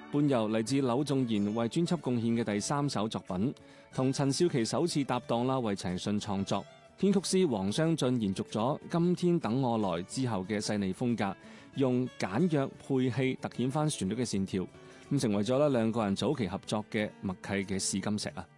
伴遊嚟自柳仲賢為專輯貢獻嘅第3首作品，同陳少琪首次搭檔啦，為陳奕迅創作。編曲師黃雙進延續咗《今天等我來》之後嘅細膩風格，用簡約配器突顯翻旋律嘅線條，咁成為咗兩個人早期合作嘅默契嘅試金石啊！